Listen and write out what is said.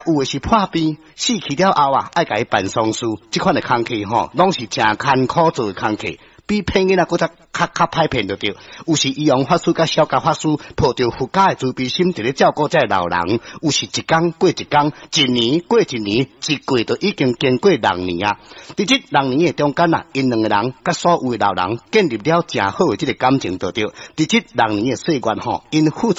有诶是破病，死去了后啊，爱甲伊办丧事，即款诶工课吼，拢是诚艰苦做诶工课。比骗囡仔搁较歹骗着着，有时医王法师甲小家法师抱着佛家诶慈悲心，伫咧照顾这老人。有时一天过一天，一年过一年，一过就已经经过6年啊。伫即6年诶中间啊，因两个人甲所有诶老人建立了诚好诶即个感情着着。伫即6年诶岁月吼，因付出